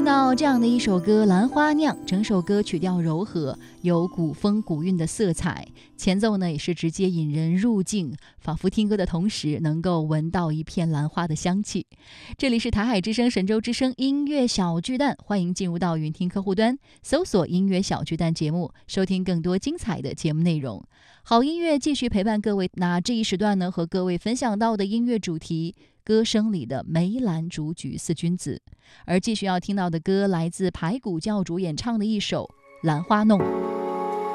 听到这样的一首歌《兰花酿》，整首歌曲调柔和，有古风古韵的色彩，前奏呢也是直接引人入境，仿佛听歌的同时能够闻到一片兰花的香气。这里是台海之声神州之声音乐小巨蛋，欢迎进入到云听客户端，搜索音乐小巨蛋节目，收听更多精彩的节目内容。好音乐继续陪伴各位，那这一时段呢，和各位分享到的音乐主题，歌声里的梅兰竹菊四君子。而继续要听到的歌来自排骨教主演唱的一首《兰花弄》。